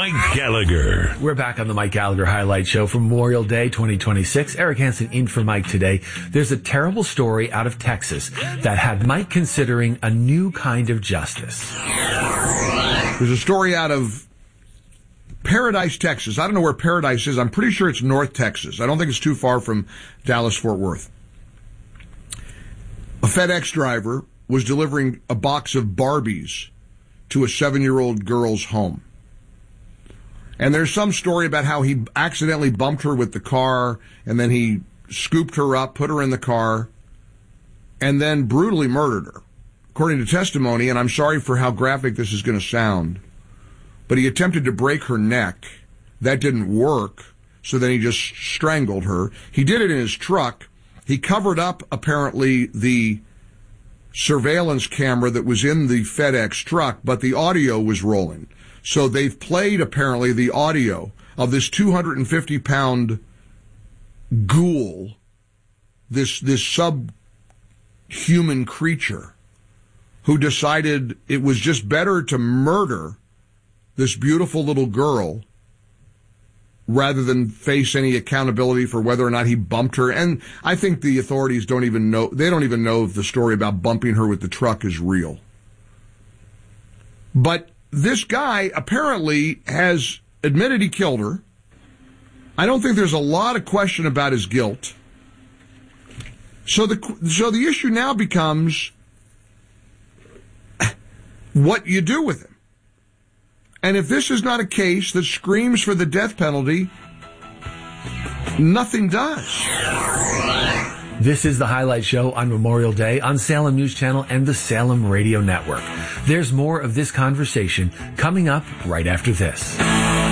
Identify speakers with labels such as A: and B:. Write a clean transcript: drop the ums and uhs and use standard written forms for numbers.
A: Mike Gallagher.
B: We're back on the Mike Gallagher Highlight Show for Memorial Day 2026. Eric Hansen in for Mike today. There's a terrible story out of Texas that had Mike considering a new kind of justice.
C: There's a story out of Paradise, Texas. I don't know where Paradise is. I'm pretty sure it's North Texas. I don't think it's too far from Dallas-Fort Worth. A FedEx driver was delivering a box of Barbies to a 7-year-old girl's home. And there's some story about how he accidentally bumped her with the car, and then he scooped her up, put her in the car, and then brutally murdered her. According to testimony, and I'm sorry for how graphic this is going to sound, but he attempted to break her neck. That didn't work, so then he just strangled her. He did it in his truck. He covered up, apparently, the surveillance camera that was in the FedEx truck, but the audio was rolling. So they've played, apparently, the audio of this 250-pound ghoul, this subhuman creature, who decided it was just better to murder this beautiful little girl rather than face any accountability for whether or not he bumped her. And I think the authorities don't even know if the story about bumping her with the truck is real. But this guy apparently has admitted he killed her. I don't think there's a lot of question about his guilt. So the issue now becomes what you do with him. And if this is not a case that screams for the death penalty, nothing does.
B: This is the Highlight Show on Memorial Day on Salem News Channel and the Salem Radio Network. There's more of this conversation coming up right after this.